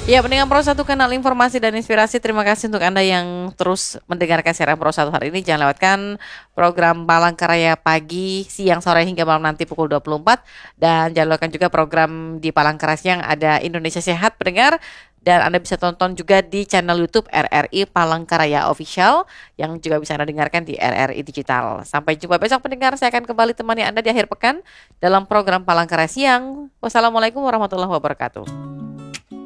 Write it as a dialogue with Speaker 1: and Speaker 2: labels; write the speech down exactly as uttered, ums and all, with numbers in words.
Speaker 1: Ya, pendengar Pro satu kanal informasi dan inspirasi. Terima kasih untuk Anda yang terus mendengarkan siaran Pro satu hari ini. Jangan lewatkan program Palangkaraya pagi, siang, sore hingga malam nanti pukul dua puluh empat. Dan jangan lewatkan juga program di Palangkaraya siang ada Indonesia Sehat pendengar. Dan Anda bisa tonton juga di channel YouTube R R I Palangkaraya Official yang juga bisa Anda dengarkan di R R I Digital. Sampai jumpa besok pendengar. Saya akan kembali temani Anda di akhir pekan dalam program Palangkaraya siang. Wassalamualaikum warahmatullahi wabarakatuh.